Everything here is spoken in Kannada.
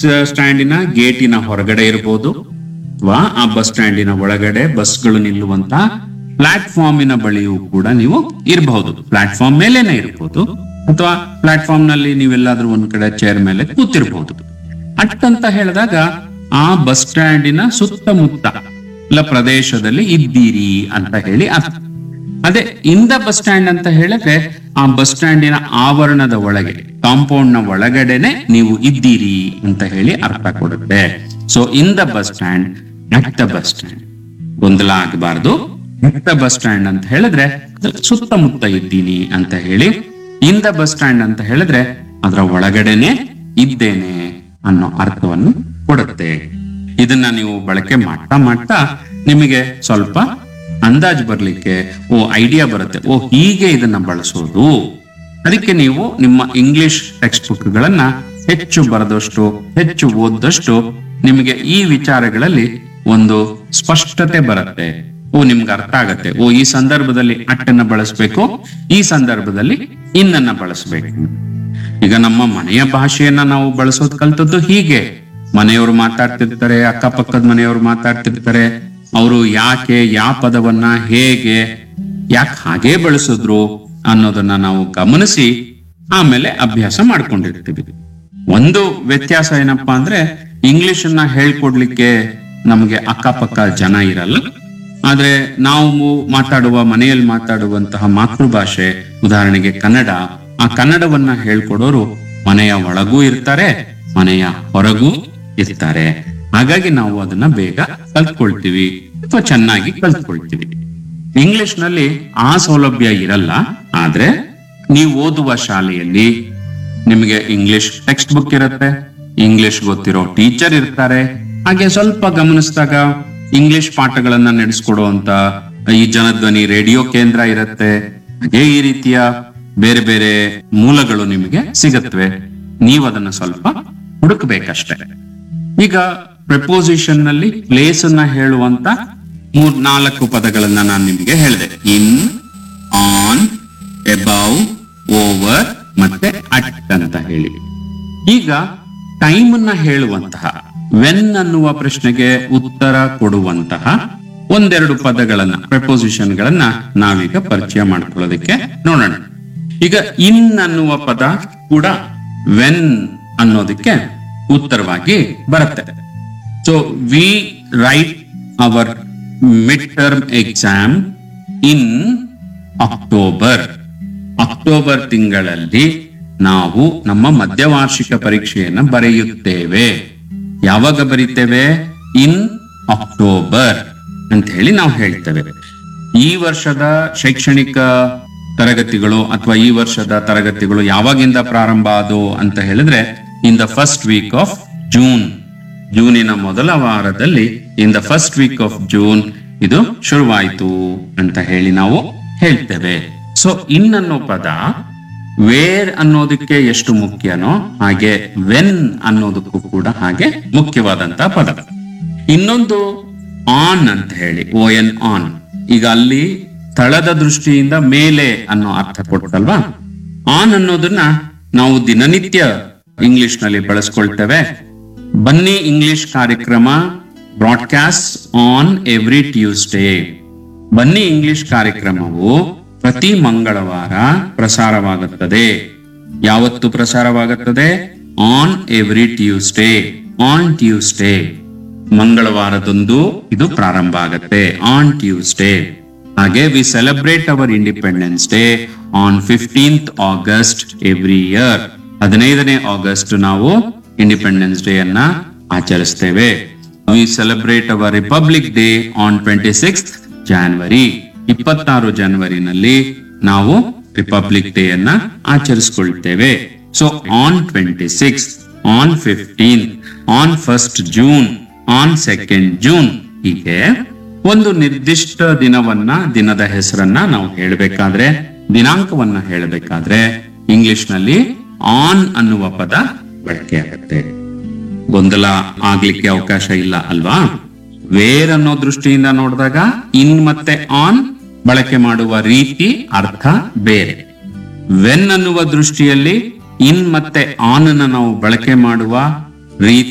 ಸ್ಟ್ಯಾಂಡಿನ ಗೇಟಿನ ಹೊರಗಡೆ ಇರಬಹುದು, ಅಥವಾ ಆ ಬಸ್ ಸ್ಟ್ಯಾಂಡಿನ ಒಳಗಡೆ ಬಸ್ಗಳು ನಿಲ್ಲುವಂತ ಪ್ಲಾಟ್ಫಾರ್ಮಿನ ಬಳಿಯೂ ಕೂಡ ನೀವು ಇರಬಹುದು. ಪ್ಲಾಟ್ಫಾರ್ಮ್ ಮೇಲೇನೆ ಇರಬಹುದು, ಅಥವಾ ಪ್ಲಾಟ್ಫಾರ್ಮ್ ನಲ್ಲಿ ನೀವೆಲ್ಲಾದ್ರೂ ಒಂದ್ ಕಡೆ ಚೇರ್ ಮೇಲೆ ಕೂತಿರ್ಬಹುದು. ಅಟ್ಟಂತ ಹೇಳಿದಾಗ ಆ ಬಸ್ ಸ್ಟ್ಯಾಂಡಿನ ಸುತ್ತಮುತ್ತ ಪ್ರದೇಶದಲ್ಲಿ ಇದ್ದೀರಿ ಅಂತ ಹೇಳಿ ಅರ್ಥ. ಅದೇ ಇನ್ ದ ಬಸ್ ಸ್ಟ್ಯಾಂಡ್ ಅಂತ ಹೇಳಿದ್ರೆ ಆ ಬಸ್ ಸ್ಟ್ಯಾಂಡಿನ ಆವರಣದ ಒಳಗೆ, ಕಾಂಪೌಂಡ್ ನ ಒಳಗಡೆನೆ ನೀವು ಇದ್ದೀರಿ ಅಂತ ಹೇಳಿ ಅರ್ಥ ಕೊಡುತ್ತೆ. So in the bus stand, at the bus stand, ಗೊಂದಲ ಆಗಬಾರ್ದು. ಅಟ್ ದ ಬಸ್ ಸ್ಟ್ಯಾಂಡ್ ಅಂತ ಹೇಳಿದ್ರೆ ಸುತ್ತಮುತ್ತ ಇದ್ದೀನಿ ಅಂತ ಹೇಳಿ, ಇನ್ ದ ಬಸ್ ಸ್ಟ್ಯಾಂಡ್ ಅಂತ ಹೇಳಿದ್ರೆ ಅದರ ಒಳಗಡೆನೆ ಇದ್ದೇನೆ ಅನ್ನೋ ಅರ್ಥವನ್ನು ಕೊಡುತ್ತೆ. ಇದನ್ನ ನೀವು ಬಳಕೆ ಮಾಡ್ತಾ ಮಾಡ್ತಾ ನಿಮಗೆ ಸ್ವಲ್ಪ ಅಂದಾಜು ಬರ್ಲಿಕ್ಕೆ ಐಡಿಯಾ ಬರುತ್ತೆ. ಹೀಗೆ ಇದನ್ನ ಬಳಸೋದು. ಅದಕ್ಕೆ ನೀವು ನಿಮ್ಮ ಇಂಗ್ಲಿಷ್ ಟೆಕ್ಸ್ಟ್ ಬುಕ್ ಗಳನ್ನ ಹೆಚ್ಚು ಬರೆದಷ್ಟು, ಹೆಚ್ಚು ಓದ್ದಷ್ಟು ನಿಮಗೆ ಈ ವಿಚಾರಗಳಲ್ಲಿ ಒಂದು ಸ್ಪಷ್ಟತೆ ಬರುತ್ತೆ. ನಿಮ್ಗೆ ಅರ್ಥ ಆಗತ್ತೆ. ಈ ಸಂದರ್ಭದಲ್ಲಿ ಅಟ್ಟನ್ನ ಬಳಸಬೇಕು, ಈ ಸಂದರ್ಭದಲ್ಲಿ ಇನ್ನನ್ನ ಬಳಸಬೇಕು. ಈಗ ನಮ್ಮ ಮನೆಯ ಭಾಷೆಯನ್ನ ನಾವು ಬಳಸೋದು ಕಲ್ತದ್ದು ಹೀಗೆ. ಮನೆಯವರು ಮಾತಾಡ್ತಿರ್ತಾರೆ, ಅಕ್ಕಪಕ್ಕದ ಮನೆಯವರು ಮಾತಾಡ್ತಿರ್ತಾರೆ. ಅವರು ಯಾಕೆ, ಯಾವ ಪದವನ್ನ ಹೇಗೆ, ಯಾಕೆ ಹಾಗೆ ಬಳಸಿದ್ರು ಅನ್ನೋದನ್ನ ನಾವು ಗಮನಿಸಿ ಆಮೇಲೆ ಅಭ್ಯಾಸ ಮಾಡ್ಕೊಂಡಿರ್ತೀವಿ. ಒಂದು ವ್ಯತ್ಯಾಸ ಏನಪ್ಪಾ ಅಂದ್ರೆ, ಇಂಗ್ಲಿಷ್ ಅನ್ನ ಹೇಳ್ಕೊಡ್ಲಿಕ್ಕೆ ನಮಗೆ ಅಕ್ಕಪಕ್ಕ ಜನ ಇರಲ್ಲ. ಆದ್ರೆ ನಾವು ಮನೆಯಲ್ಲಿ ಮಾತಾಡುವಂತಹ ಮಾತೃಭಾಷೆ, ಉದಾಹರಣೆಗೆ ಕನ್ನಡ, ಆ ಕನ್ನಡವನ್ನ ಹೇಳ್ಕೊಡೋರು ಮನೆಯ ಒಳಗೂ ಇರ್ತಾರೆ, ಮನೆಯ ಹೊರಗೂ ಇರ್ತಾರೆ. ಹಾಗಾಗಿ ನಾವು ಅದನ್ನ ಬೇಗ ಕಲ್ತ್ಕೊಳ್ತೀವಿ ಅಥವಾ ಚೆನ್ನಾಗಿ ಕಲ್ತ್ಕೊಳ್ತೀವಿ. ಇಂಗ್ಲಿಷ್ ನಲ್ಲಿ ಆ ಸೌಲಭ್ಯ ಇರಲ್ಲ. ಆದ್ರೆ ನೀವು ಓದುವ ಶಾಲೆಯಲ್ಲಿ ನಿಮಗೆ ಇಂಗ್ಲಿಷ್ ಟೆಕ್ಸ್ಟ್ ಬುಕ್ ಇರುತ್ತೆ, ಇಂಗ್ಲಿಷ್ ಗೊತ್ತಿರೋ ಟೀಚರ್ ಇರ್ತಾರೆ. ಹಾಗೆ ಸ್ವಲ್ಪ ಗಮನಿಸಿದಾಗ ಇಂಗ್ಲಿಷ್ ಪಾಠಗಳನ್ನ ನಡೆಸ್ಕೊಡುವಂತ ಈ ಜನಧ್ವನಿ ರೇಡಿಯೋ ಕೇಂದ್ರ ಇರುತ್ತೆ. ಹಾಗೆ ಈ ರೀತಿಯ ಬೇರೆ ಬೇರೆ ಮೂಲಗಳು ನಿಮಗೆ ಸಿಗತ್ವೆ. ನೀವು ಅದನ್ನ ಸ್ವಲ್ಪ ಹುಡುಕ್ಬೇಕಷ್ಟೆ. ಈಗ ಪ್ರೆಪೋಸಿಷನ್ ನಲ್ಲಿ ಪ್ಲೇಸ್ ಅನ್ನ ಹೇಳುವಂತ 3-4 ಪದಗಳನ್ನ ನಾನು ನಿಮಗೆ ಹೇಳಿದೆ. ಇನ್, ಆನ್, ಎಬೌವ್, ಓವರ್ ಮತ್ತೆ ಅಟ್ ಅಂತ ಹೇಳಿ. ಈಗ ಟೈಮ್ ಅನ್ನ ಹೇಳುವಂತಹ, ವೆನ್ ಅನ್ನುವ ಪ್ರಶ್ನೆಗೆ ಉತ್ತರ ಕೊಡುವಂತಹ 1-2 ಪದಗಳನ್ನ, ಪ್ರೆಪೋಸಿಷನ್ ಗಳನ್ನ ನಾವೀಗ ಪರಿಚಯ ಮಾಡ್ಕೊಳ್ಳೋದಕ್ಕೆ ನೋಡೋಣ. ಈಗ ಇನ್ ಅನ್ನುವ ಪದ ಕೂಡ ವೆನ್ ಅನ್ನೋದಕ್ಕೆ ಉತ್ತರವಾಗಿ ಬರುತ್ತೆ. So we right hour mid term exam in October. October ತಿಂಗಳಲ್ಲಿ ನಾವು ನಮ್ಮ ಮಧ್ಯವಾರ್ಷಿಕ ಪರೀಕ್ಷೆಯನ್ನ ಬರೆಯುತ್ತೇವೆ. ಯಾವಾಗ ಬರೀತೇವೆ? ಇನ್ ಅಕ್ಟೋಬರ್ ಅಂತ ಹೇಳಿ ನಾವು ಹೇಳ್ತೇವೆ. ಈ ವರ್ಷದ ಶೈಕ್ಷಣಿಕ ತರಗತಿಗಳು ಅಥವಾ ಈ ವರ್ಷದ ತರಗತಿಗಳು ಯಾವಾಗಿಂದ ಪ್ರಾರಂಭ ಆದವು ಅಂತ ಹೇಳಿದ್ರೆ, in the first week of June, ಜೂನಿನ ಮೊದಲ ವಾರದಲ್ಲಿ, in the first week of June ಇದು ಶುರುವಾಯಿತು ಅಂತ ಹೇಳಿ ನಾವು ಹೇಳ್ತೇವೆ. ಸೊ ಇನ್ ಅನ್ನೋ ಪದ ವೇರ್ ಅನ್ನೋದಕ್ಕೆ ಎಷ್ಟು ಮುಖ್ಯನೋ ಹಾಗೆ ವೆನ್ ಅನ್ನೋದಕ್ಕೂ ಕೂಡ ಹಾಗೆ ಮುಖ್ಯವಾದಂತ ಪದ. ಇನ್ನೊಂದು ಆನ್ ಅಂತ ಹೇಳಿ, ON ಆನ್. ಈಗ ಅಲ್ಲಿ ಸ್ಥಳದ ದೃಷ್ಟಿಯಿಂದ ಮೇಲೆ ಅನ್ನೋ ಅರ್ಥ ಕೊಡ್ತಲ್ವಾ. ಆನ್ ಅನ್ನೋದನ್ನ ನಾವು ದಿನನಿತ್ಯ ಇಂಗ್ಲಿಷ್ ನಲ್ಲಿ ಬಳಸ್ಕೊಳ್ತೇವೆ. ಬನ್ನಿ ಇಂಗ್ಲಿಷ್ ಕಾರ್ಯಕ್ರಮ ಬ್ರಾಡ್ಕಾಸ್ಟ್ ಆನ್ ಎವ್ರಿ ಟ್ಯೂಸ್ಡೇ. ಬನ್ನಿ ಇಂಗ್ಲಿಷ್ ಕಾರ್ಯಕ್ರಮವು ಪ್ರತಿ ಮಂಗಳವಾರ ಪ್ರಸಾರವಾಗುತ್ತದೆ. ಯಾವತ್ತು ಪ್ರಸಾರವಾಗುತ್ತದೆ? On every Tuesday. On Tuesday, ಮಂಗಳವಾರದಂದು ಇದು ಪ್ರಾರಂಭ ಆಗುತ್ತೆ. On Tuesday. ಹಾಗೆ V celebrate our independence day on 15th August every year. 15ನೇ August ನಾವು ಇಂಡಿಪೆಂಡೆನ್ಸ್ ಡೇ ಅನ್ನ ಆಚರಿಸ್ತೇವೆ. V celebrate hour republic day on 26th January. 26 ಜನವರಿನಲ್ಲಿ ನಾವು ರಿಪಬ್ಲಿಕ್ ಡೇ ಅನ್ನ ಆಚರಿಸಿಕೊಳ್ತೇವೆ. So on 26, on 15, on 1st June, on 2nd June, ಹೀಗೆ ಒಂದು ನಿರ್ದಿಷ್ಟ ದಿನದ ಹೆಸರನ್ನ ನಾವು ಹೇಳಬೇಕಾದ್ರೆ, ದಿನಾಂಕವನ್ನ ಹೇಳಬೇಕಾದ್ರೆ ಇಂಗ್ಲಿಷ್ ನಲ್ಲಿ ಆನ್ ಅನ್ನುವ ಪದ ಬಳಕೆ ಆಗುತ್ತೆ. ಗೊಂದಲ ಆಗ್ಲಿಕ್ಕೆ ಅವಕಾಶ ಇಲ್ಲ ಅಲ್ವಾ? ವೇರ್ ಅನ್ನೋ ದೃಷ್ಟಿಯಿಂದ ನೋಡಿದಾಗ ಇನ್ ಮತ್ತೆ ಆನ್ ಬಳಕೆ ಮಾಡುವ ರೀತಿ, ಅರ್ಥ ಬೇರೆ. ವೆನ್ ಅನ್ನುವ ದೃಷ್ಟಿಯಲ್ಲಿ ಇನ್ ಮತ್ತೆ ಆನ್ ಅನ್ನ ನಾವು ಬಳಕೆ ಮಾಡುವ ರೀತಿ